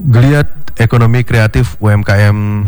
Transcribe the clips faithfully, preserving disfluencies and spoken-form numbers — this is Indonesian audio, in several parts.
Geliat ekonomi kreatif U M K M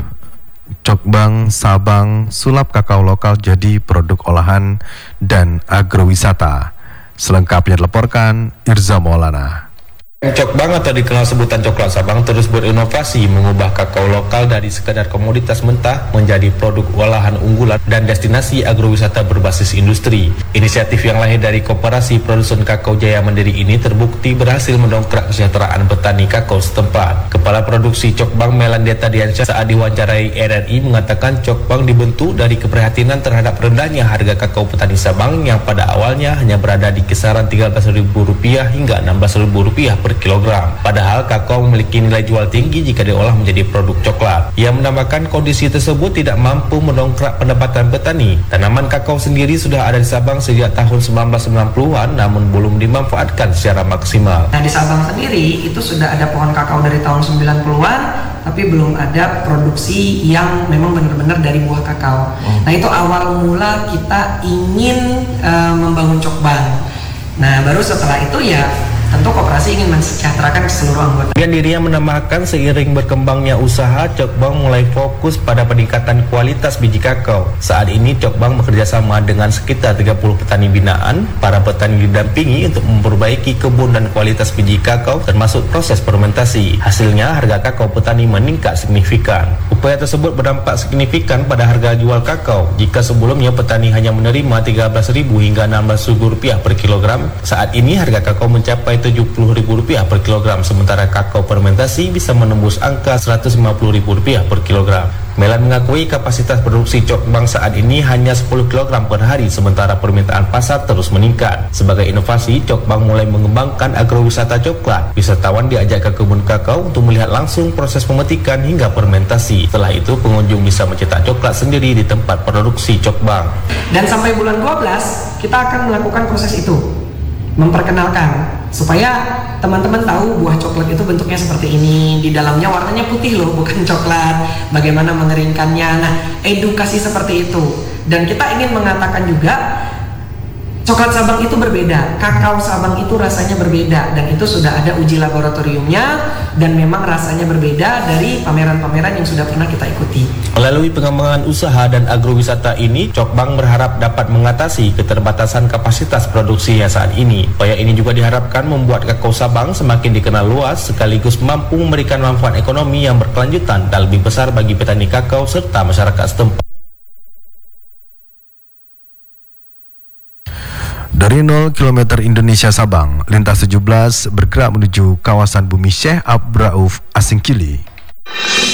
Cokbang, Sabang, sulap kakao lokal jadi produk olahan dan agrowisata. Selengkapnya dilaporkan Irza Maulana. Cokbang atau dikenal sebutan coklat Sabang terus berinovasi mengubah kakao lokal dari sekadar komoditas mentah menjadi produk olahan unggulan dan destinasi agrowisata berbasis industri. Inisiatif yang lahir dari Koperasi Produsen Kakao Jaya Mandiri ini terbukti berhasil mendongkrak kesejahteraan petani kakao setempat. Kepala Produksi Cokbang Melandeta Diansyah saat diwawancarai R R I mengatakan Cokbang dibentuk dari keprihatinan terhadap rendahnya harga kakao petani Sabang yang pada awalnya hanya berada di kisaran tiga belas ribu rupiah hingga enam belas ribu rupiah per kilogram. Padahal kakao memiliki nilai jual tinggi jika diolah menjadi produk coklat. Ia menambahkan kondisi tersebut tidak mampu mendongkrak pendapatan petani. Tanaman kakao sendiri sudah ada di Sabang sejak tahun sembilan belas sembilan puluhan namun belum dimanfaatkan secara maksimal. Nah, di Sabang sendiri itu sudah ada pohon kakao dari tahun sembilan puluhan tapi belum ada produksi yang memang benar-benar dari buah kakao. Hmm. Nah, itu awal mula kita ingin uh, membangun Cokbang. Nah, baru setelah itu ya tentu koperasi ingin mensejahterakan seluruh anggota. Dan dirinya menambahkan seiring berkembangnya usaha, Cokbang mulai fokus pada peningkatan kualitas biji kakao. Saat ini Cokbang bekerjasama dengan sekitar tiga puluh petani binaan. Para petani didampingi untuk memperbaiki kebun dan kualitas biji kakao termasuk proses fermentasi. Hasilnya harga kakao petani meningkat signifikan. Upaya tersebut berdampak signifikan pada harga jual kakao. Jika sebelumnya petani hanya menerima tiga belas ribu hingga enam belas ribu rupiah per kilogram, saat ini harga kakao mencapai tujuh puluh ribu rupiah per kilogram, sementara kakao fermentasi bisa menembus angka seratus lima puluh ribu rupiah per kilogram. Melan mengakui kapasitas produksi Cokbang saat ini hanya sepuluh kilogram per hari, sementara permintaan pasar terus meningkat. Sebagai inovasi, Cokbang mulai mengembangkan agrowisata coklat. Wisatawan diajak ke kebun kakao untuk melihat langsung proses pemetikan hingga fermentasi. Setelah itu, pengunjung bisa mencetak coklat sendiri di tempat produksi Cokbang. Dan sampai bulan dua belas, kita akan melakukan proses itu. Memperkenalkan supaya teman-teman tahu buah coklat itu bentuknya seperti ini, di dalamnya warnanya putih loh, bukan coklat, bagaimana mengeringkannya. Nah, edukasi seperti itu. Dan kita ingin mengatakan juga coklat Sabang itu berbeda, kakao Sabang itu rasanya berbeda, dan itu sudah ada uji laboratoriumnya dan memang rasanya berbeda dari pameran-pameran yang sudah pernah kita ikuti. Melalui pengembangan usaha dan agrowisata ini, Cokbang berharap dapat mengatasi keterbatasan kapasitas produksinya saat ini. Upaya ini juga diharapkan membuat kakao Sabang semakin dikenal luas sekaligus mampu memberikan manfaat ekonomi yang berkelanjutan dan lebih besar bagi petani kakao serta masyarakat setempat. Dari nol kilometer Indonesia Sabang, lintas tujuh belas bergerak menuju kawasan Bumi Syekh Abdul Rauf Asingkili.